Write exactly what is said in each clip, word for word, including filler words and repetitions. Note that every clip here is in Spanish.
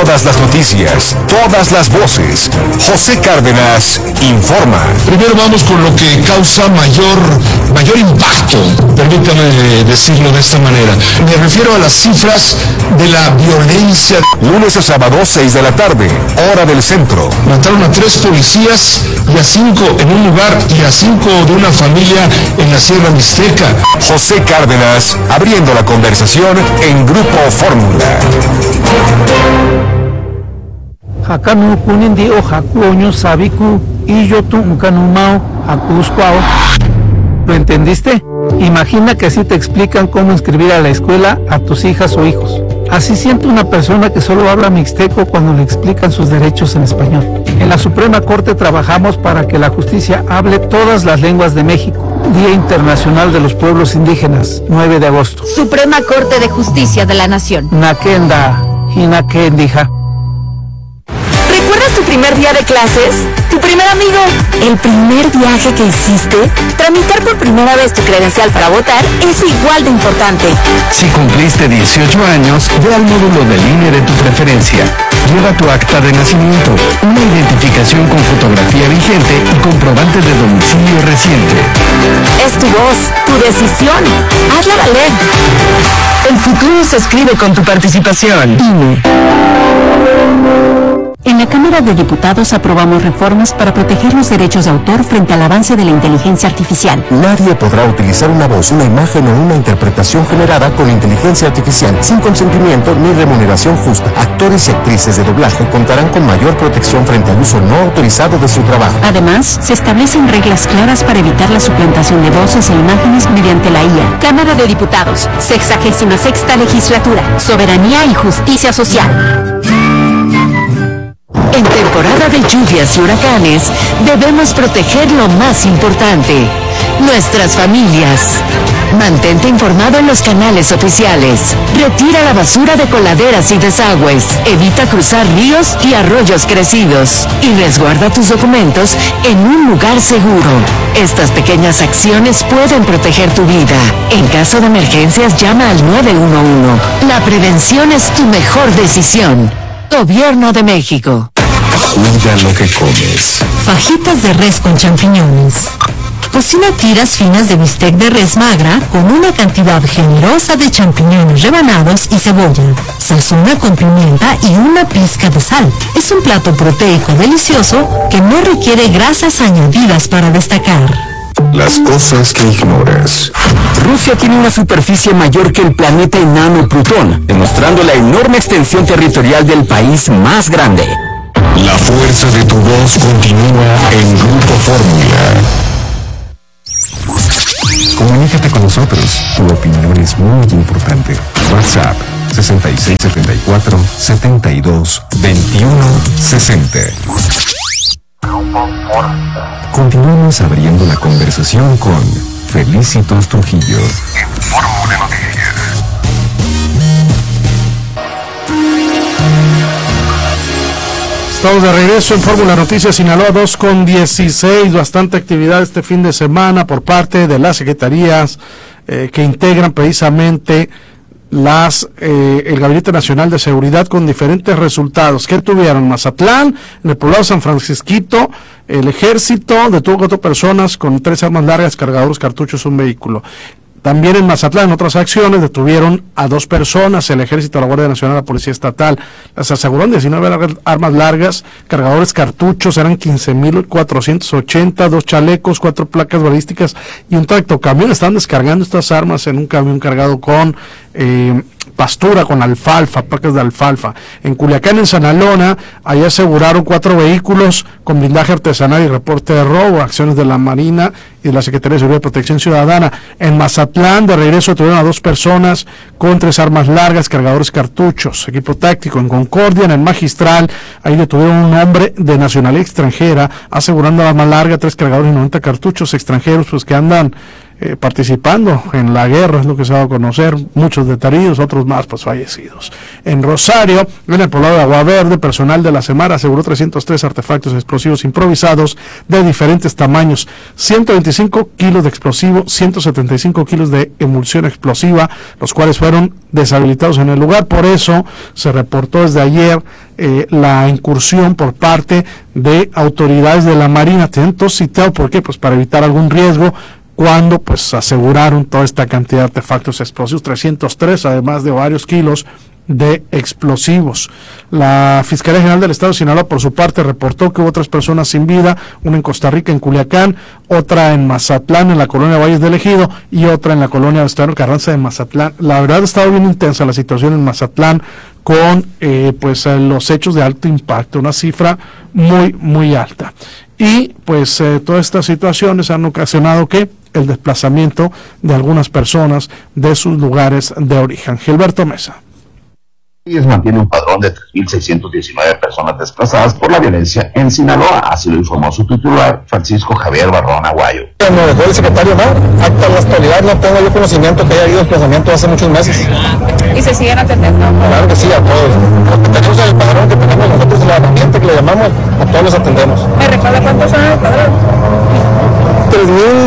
Todas las noticias, todas las voces. José Cárdenas informa. Primero vamos con lo que causa mayor, mayor impacto, permítame decirlo de esta manera. Me refiero a las cifras de la violencia. Lunes a sábado, seis de la tarde, hora del centro. Mataron a tres policías y a cinco en un lugar y a cinco de una familia en la Sierra Mixteca. José Cárdenas, abriendo la conversación en Grupo Fórmula. Hakanu kunindi o hakuoño sabiku y yo tu uncanumao hakuscuao. ¿Lo entendiste? Imagina que así te explican cómo inscribir a la escuela a tus hijas o hijos. Así siente una persona que solo habla mixteco cuando le explican sus derechos en español. En la Suprema Corte trabajamos para que la justicia hable todas las lenguas de México. Día Internacional de los Pueblos Indígenas, nueve de agosto. Suprema Corte de Justicia de la Nación. Nakenda, Hinakendija. ¿Recuerdas tu primer día de clases? ¿Tu primer amigo? ¿El primer viaje que hiciste? Tramitar por primera vez tu credencial para votar es igual de importante. Si cumpliste dieciocho años, ve al módulo de línea de tu preferencia. Lleva tu acta de nacimiento, una identificación con fotografía vigente y comprobante de domicilio reciente. Es tu voz, tu decisión. Hazla valer. El futuro se escribe con tu participación. I N E. En la Cámara de Diputados aprobamos reformas para proteger los derechos de autor frente al avance de la inteligencia artificial. Nadie podrá utilizar una voz, una imagen o una interpretación generada con inteligencia artificial sin consentimiento ni remuneración justa. Actores y actrices de doblaje contarán con mayor protección frente al uso no autorizado de su trabajo. Además, se establecen reglas claras para evitar la suplantación de voces e imágenes mediante la I A. Cámara de Diputados, sexagésima sexta legislatura, soberanía y justicia social. En temporada de lluvias y huracanes, debemos proteger lo más importante, nuestras familias. Mantente informado en los canales oficiales. Retira la basura de coladeras y desagües. Evita cruzar ríos y arroyos crecidos. Y resguarda tus documentos en un lugar seguro. Estas pequeñas acciones pueden proteger tu vida. En caso de emergencias, llama al nueve uno uno. La prevención es tu mejor decisión. Gobierno de México. Cuida lo que comes. Fajitas de res con champiñones. Cocina tiras finas de bistec de res magra con una cantidad generosa de champiñones rebanados y cebolla. Sazona con pimienta y una pizca de sal. Es un plato proteico delicioso que no requiere grasas añadidas para destacar. Las cosas que ignoras. Rusia tiene una superficie mayor que el planeta enano Plutón, demostrando la enorme extensión territorial del país más grande. La fuerza de tu voz continúa en Grupo Fórmula. Comunícate con nosotros. Tu opinión es muy importante. WhatsApp sesenta y seis setenta y cuatro setenta y dos veintiuno sesenta. Continuamos abriendo la conversación con Felicitos Trujillo. En Fórmula Noticias. Estamos de regreso en Fórmula Noticias Sinaloa, dos con dieciséis. Bastante actividad este fin de semana por parte de las secretarías eh, que integran precisamente las eh, el Gabinete Nacional de Seguridad, con diferentes resultados. ¿Qué tuvieron? Mazatlán, en el poblado San Francisquito, el Ejército detuvo a cuatro personas con tres armas largas, cargadores, cartuchos, un vehículo. También en Mazatlán, en otras acciones, detuvieron a dos personas, el Ejército, la Guardia Nacional, la Policía Estatal. Las aseguraron diecinueve armas largas, cargadores, cartuchos, eran quince mil cuatrocientos ochenta, dos chalecos, cuatro placas balísticas y un tractocamión. Están descargando estas armas en un camión cargado con eh, pastura, con alfalfa, placas de alfalfa. En Culiacán, en Sanalona, ahí aseguraron cuatro vehículos con blindaje artesanal y reporte de robo, acciones de la Marina y de la Secretaría de Seguridad y Protección Ciudadana. En Mazatlán, de regreso, tuvieron a dos personas con tres armas largas, cargadores, cartuchos, equipo táctico. En Concordia, en el Magistral, ahí detuvieron a un hombre de nacionalidad extranjera, asegurando arma larga, tres cargadores y noventa cartuchos. Extranjeros, pues que andan eh, participando en la guerra, es lo que se ha dado a conocer, muchos detenidos, otros más pues fallecidos. En Rosario, en el poblado de Agua Verde, personal de la Semar aseguró trescientos tres artefactos explosivos improvisados de diferentes tamaños, ciento veinticinco kilos de explosivo, ciento setenta y cinco kilos de emulsión explosiva, los cuales fueron deshabilitados en el lugar. Por eso se reportó desde ayer eh, la incursión por parte de autoridades de la Marina. Tienen todo citado, ¿por qué? Pues para evitar algún riesgo, cuando pues aseguraron toda esta cantidad de artefactos explosivos, trescientos tres, además de varios kilos de explosivos. La Fiscalía General del Estado de Sinaloa, por su parte, reportó que hubo tres personas sin vida, una en Costa Rica, en Culiacán, otra en Mazatlán, en la colonia Valles del Ejido, y otra en la colonia Venustiano Carranza de Mazatlán. La verdad ha estado bien intensa la situación en Mazatlán, con eh, pues los hechos de alto impacto, una cifra muy, muy alta. Y pues eh, todas estas situaciones han ocasionado que el desplazamiento de algunas personas de sus lugares de origen. Gilberto Mesa. Mantiene un padrón de tres mil seiscientas diecinueve personas desplazadas por la violencia en Sinaloa, así lo informó su titular, Francisco Javier Barrón Aguayo. Como dejó el secretario, no, hasta la actualidad no tengo yo conocimiento que haya habido desplazamiento hace muchos meses. ¿Y se siguen atendiendo? Claro que sí, a todos. Porque tenemos el padrón que tenemos nosotros, la herramienta que le llamamos, a todos los atendemos. ¿Me recuerda cuántos son en el padrón? tres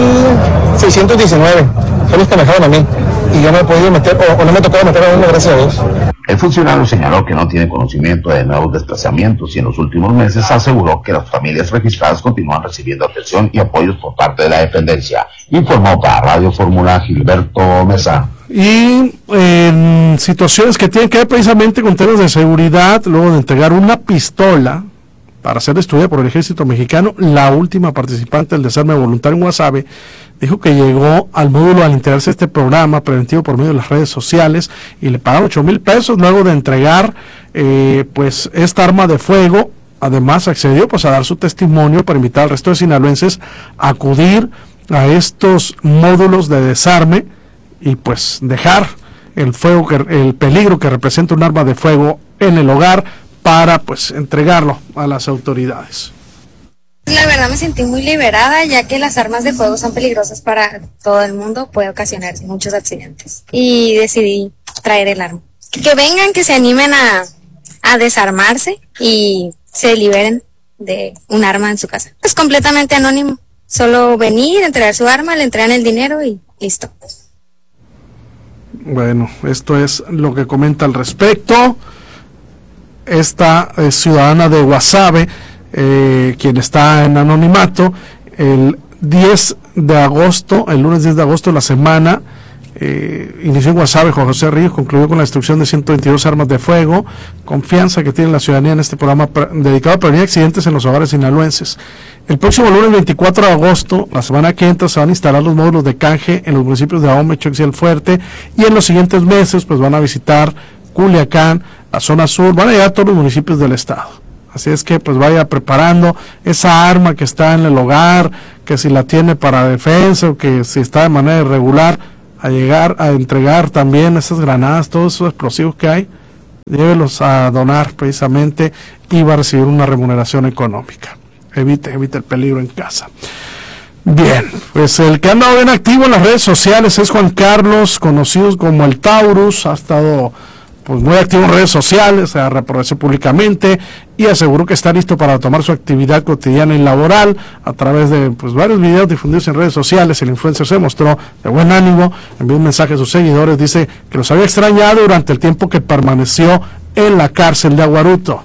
mil seiscientos diecinueve, son los que me dejaron a mí. Y yo no he podido meter, o, o no me tocó meter a uno, gracias a Dios. El funcionario señaló que no tiene conocimiento de nuevos desplazamientos y en los últimos meses aseguró que las familias registradas continúan recibiendo atención y apoyos por parte de la dependencia. Informó para Radio Fórmula Gilberto Mesa. Y en situaciones que tienen que ver precisamente con temas de seguridad, luego de entregar una pistola para ser estudiada por el ejército mexicano, la última participante del desarme voluntario en Guasave dijo que llegó al módulo al integrarse este programa preventivo por medio de las redes sociales y le pagaron ocho mil pesos luego de entregar eh, pues esta arma de fuego. Además accedió pues a dar su testimonio para invitar al resto de sinaloenses a acudir a estos módulos de desarme y pues dejar el fuego que, el peligro que representa un arma de fuego en el hogar para pues entregarlo a las autoridades. La verdad me sentí muy liberada, ya que las armas de fuego son peligrosas para todo el mundo, puede ocasionar muchos accidentes. Y decidí traer el arma. Que vengan, que se animen a, a desarmarse y se liberen de un arma en su casa. Es completamente anónimo, solo venir, entregar su arma, le entregan el dinero y listo. Bueno, esto es lo que comenta al respecto esta eh, ciudadana de Guasave, eh, quien está en anonimato. El diez de agosto, el lunes diez de agosto de la semana, eh, inició en Guasave. Juan José Ríos concluyó con la destrucción de ciento veintidós armas de fuego. Confianza que tiene la ciudadanía en este programa pre- dedicado a prevenir accidentes en los hogares sinaloenses. El próximo lunes veinticuatro de agosto, la semana que entra, se van a instalar los módulos de canje en los municipios de Ahome, Choix y El Fuerte, y en los siguientes meses pues van a visitar Culiacán, la zona sur, van a llegar a todos los municipios del estado. Así es que pues vaya preparando esa arma que está en el hogar, que si la tiene para defensa o que si está de manera irregular, a llegar a entregar también esas granadas, todos esos explosivos que hay, llévelos a donar precisamente y va a recibir una remuneración económica. Evite, evite el peligro en casa. Bien, pues el que ha andado bien activo en las redes sociales es Juan Carlos, conocido como el Taurus. Ha estado pues muy activo en redes sociales, se reapareció públicamente y aseguró que está listo para tomar su actividad cotidiana y laboral. A través de pues varios videos difundidos en redes sociales, el influencer se mostró de buen ánimo, envió un mensaje a sus seguidores, dice que los había extrañado durante el tiempo que permaneció en la cárcel de Aguaruto.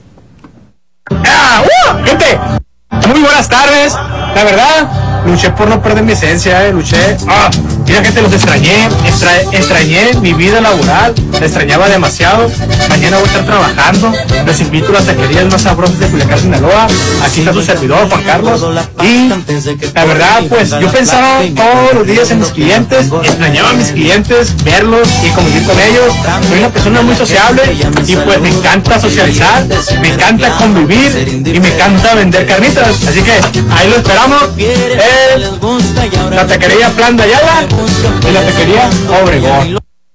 ¡Ah! ¡Uh! ¡Gente! Muy buenas tardes. La verdad, luché por no perder mi esencia, eh, luché. Ah, mira, gente, los extrañé, extra, extrañé mi vida laboral, la extrañaba demasiado. Mañana voy a estar trabajando. Les invito a las taquerías más sabrosas de Culiacán, Sinaloa. Aquí está su servidor, Juan Carlos. Y la verdad, pues yo pensaba todos los días en mis clientes, extrañaba a mis clientes, verlos y convivir con ellos. Soy una persona muy sociable y pues me encanta socializar, me encanta convivir y me encanta vender carnitas. Así que ahí lo esperamos. Eh, la taquería Plan de Ayala y la taquería Obregón.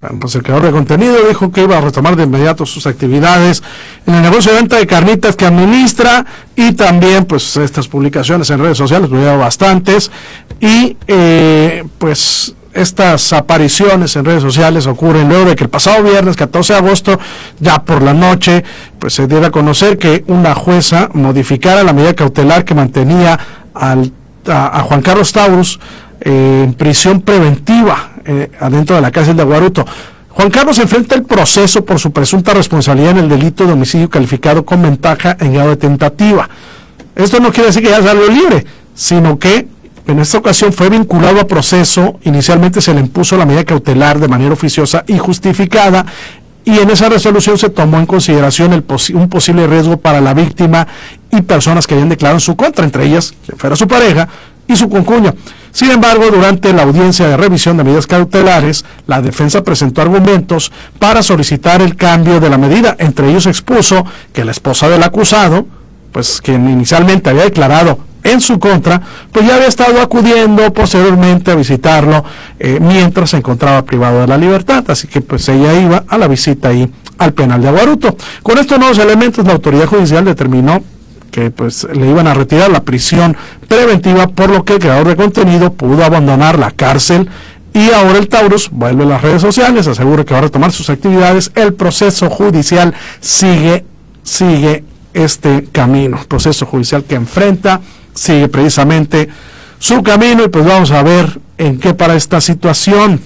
Pues el creador de contenido dijo que iba a retomar de inmediato sus actividades en el negocio de venta de carnitas que administra, y también pues estas publicaciones en redes sociales, lo lleva bastantes, y eh, pues estas apariciones en redes sociales ocurren luego de que el pasado viernes catorce de agosto, ya por la noche, pues se diera a conocer que una jueza modificara la medida cautelar que mantenía al, a, a Juan Carlos Taurus eh, en prisión preventiva Eh, adentro de la cárcel de Guaruto. Juan Carlos enfrenta el proceso por su presunta responsabilidad en el delito de homicidio calificado con ventaja en grado de tentativa. Esto no quiere decir que ya salió libre, sino que en esta ocasión fue vinculado a proceso. Inicialmente se le impuso la medida cautelar de manera oficiosa y justificada, y en esa resolución se tomó en consideración el posi- un posible riesgo para la víctima y personas que habían declarado en su contra, entre ellas quien fuera su pareja y su concuña. Sin embargo, durante la audiencia de revisión de medidas cautelares, la defensa presentó argumentos para solicitar el cambio de la medida. Entre ellos expuso que la esposa del acusado, pues quien inicialmente había declarado en su contra, pues ya había estado acudiendo posteriormente a visitarlo eh, mientras se encontraba privado de la libertad, así que pues ella iba a la visita ahí al penal de Aguaruto. Con estos nuevos elementos, la autoridad judicial determinó que pues le iban a retirar la prisión preventiva, por lo que el creador de contenido pudo abandonar la cárcel, y ahora el Taurus vuelve a las redes sociales, asegura que va a retomar sus actividades. El proceso judicial sigue, sigue este camino, proceso judicial que enfrenta, sigue precisamente su camino, y pues vamos a ver en qué para esta situación,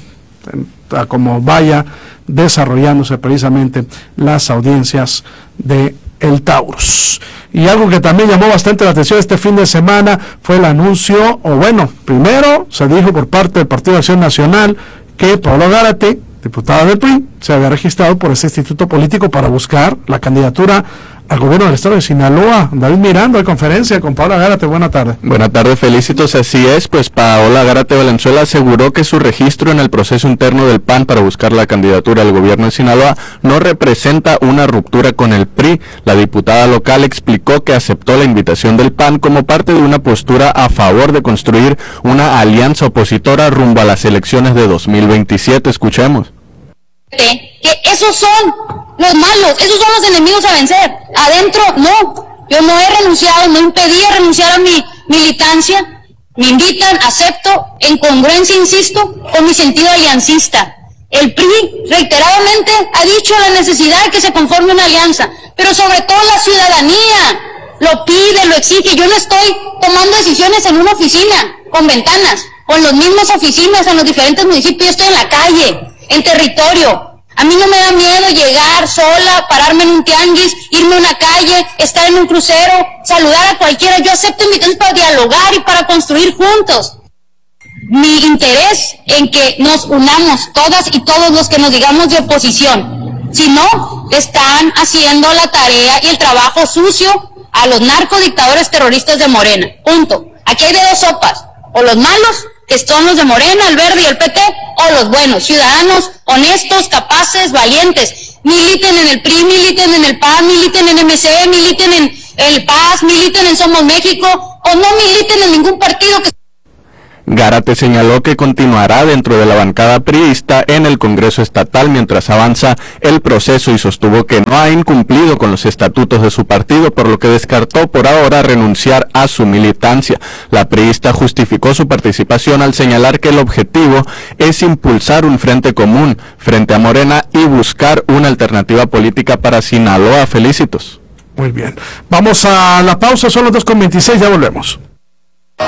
a cómo vaya desarrollándose precisamente las audiencias de el Taurus. Y algo que también llamó bastante la atención este fin de semana fue el anuncio, o bueno, primero se dijo por parte del Partido de Acción Nacional que Paola Gárate, diputada del P R I, se había registrado por ese instituto político para buscar la candidatura al gobierno del estado de Sinaloa. David Miranda, de conferencia con Paola Gárate, buena tarde. Buena tarde, Felicitos, así es, pues Paola Gárate Valenzuela aseguró que su registro en el proceso interno del P A N para buscar la candidatura al gobierno de Sinaloa no representa una ruptura con el P R I. La diputada local explicó que aceptó la invitación del P A N como parte de una postura a favor de construir una alianza opositora rumbo a las elecciones de dos mil veintisiete. Escuchemos. Que esos son los malos, esos son los enemigos a vencer. Adentro, no. Yo no he renunciado, no impedí renunciar a mi militancia. Me invitan, acepto, en congruencia, insisto, con mi sentido aliancista. El P R I reiteradamente ha dicho la necesidad de que se conforme una alianza, pero sobre todo la ciudadanía lo pide, lo exige. Yo no estoy tomando decisiones en una oficina con ventanas, o en las mismas oficinas en los diferentes municipios. Yo estoy en la calle, en territorio. A mí no me da miedo llegar sola, pararme en un tianguis, irme a una calle, estar en un crucero, saludar a cualquiera. Yo acepto invitaciones para dialogar y para construir juntos. Mi interés en que nos unamos todas y todos los que nos digamos de oposición. Si no, están haciendo la tarea y el trabajo sucio a los narcodictadores terroristas de Morena. Punto. Aquí hay de dos sopas. O los malos, que son los de Morena, el Verde y el P T, o los buenos, ciudadanos, honestos, capaces, valientes. Militen en el P R I, militen en el P A N, militen en M C, militen en el P A S, militen en Somos México, o no militen en ningún partido que... Gárate señaló que continuará dentro de la bancada priista en el Congreso Estatal mientras avanza el proceso, y sostuvo que no ha incumplido con los estatutos de su partido, por lo que descartó por ahora renunciar a su militancia. La priista justificó su participación al señalar que el objetivo es impulsar un frente común frente a Morena y buscar una alternativa política para Sinaloa. Felicitos. Muy bien. Vamos a la pausa, son las dos con veintiséis, ya volvemos.